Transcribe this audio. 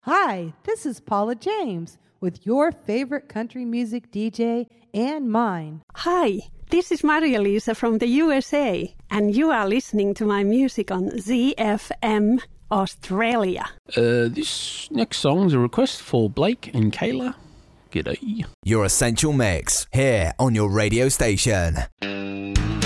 Hi, this is Paula James with your favorite country music DJ and mine. Hi, this is Maria Lisa from the USA, and you are listening to my music on ZFM Australia. This next song is a request for Blake and Kayla. G'day. Your Essential Mix, here on your radio station.